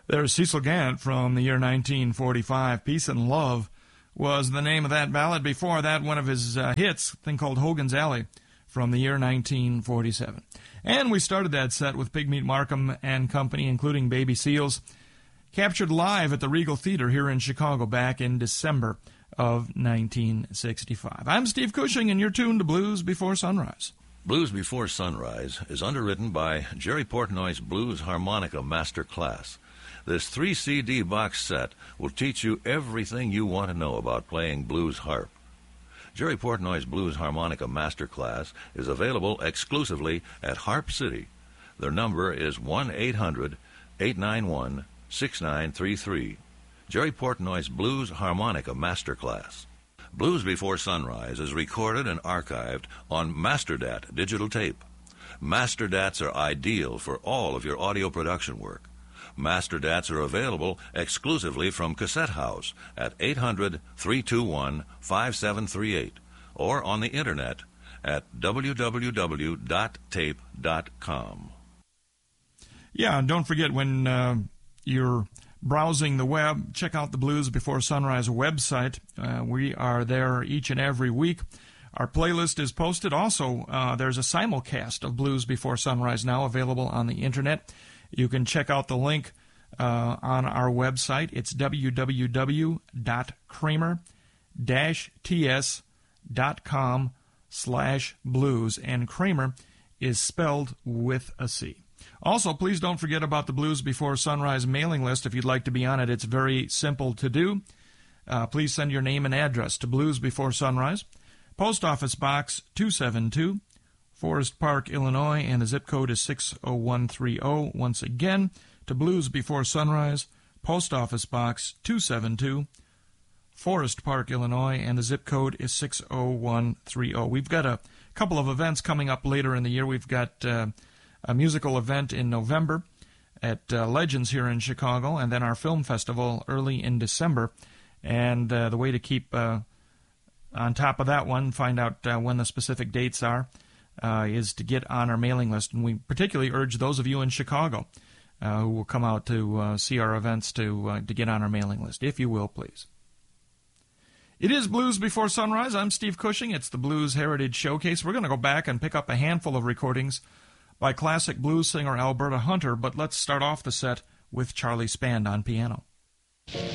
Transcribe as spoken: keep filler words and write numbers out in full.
There's Cecil Gant from the year nineteen forty-five. Peace and Love was the name of that ballad. Before that, one of his uh, hits, a thing called Hogan's Alley, from the year nineteen forty-seven. And we started that set with Pigmeat Markham and Company, including Baby Seals, captured live at the Regal Theater here in Chicago back in December of nineteen sixty-five. I'm Steve Cushing, and you're tuned to Blues Before Sunrise. Blues Before Sunrise is underwritten by Jerry Portnoy's Blues Harmonica Master Class. This three C D box set will teach you everything you want to know about playing blues harp. Jerry Portnoy's Blues Harmonica Master Class is available exclusively at Harp City. Their number is one eight hundred eight nine one six nine three three. Jerry Portnoy's Blues Harmonica Master Class. Blues Before Sunrise is recorded and archived on MasterDat digital tape. MasterDats are ideal for all of your audio production work. MasterDats are available exclusively from Cassette House at eight hundred three two one five seven three eight or on the internet at w w w dot tape dot com. Yeah, and don't forget when uh, you're browsing the web, check out the Blues Before Sunrise website. Uh, we are there each and every week. Our playlist is posted. Also, uh, there's a simulcast of Blues Before Sunrise now available on the internet. You can check out the link uh, on our website. It's w w w dot kramer dash t s dot com slash blues, and Kramer is spelled with a C. Also, please don't forget about the Blues Before Sunrise mailing list. If you'd like to be on it, it's very simple to do. Uh, please send your name and address to Blues Before Sunrise, Post Office Box two seventy-two, Forest Park, Illinois, and the zip code is six oh one three oh. Once again, to Blues Before Sunrise, Post Office Box two seventy-two, Forest Park, Illinois, and the zip code is six oh one three oh. We've got a couple of events coming up later in the year. We've got uh, a musical event in November at uh, Legends here in Chicago, and then our film festival early in December. And uh, the way to keep uh, on top of that one, find out uh, when the specific dates are, uh, is to get on our mailing list. And we particularly urge those of you in Chicago uh, who will come out to uh, see our events to uh, to get on our mailing list, if you will, please. It is Blues Before Sunrise. I'm Steve Cushing. It's the Blues Heritage Showcase. We're going to go back and pick up a handful of recordings by classic blues singer Alberta Hunter, but let's start off the set with Charlie Spand on piano.